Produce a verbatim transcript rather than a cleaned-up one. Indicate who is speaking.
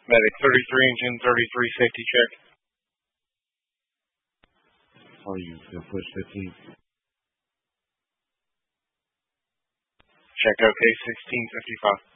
Speaker 1: Medic thirty-three, engine thirty-three, safety check.
Speaker 2: How are you? Go push fifteen.
Speaker 1: Check OK, sixteen fifty-five.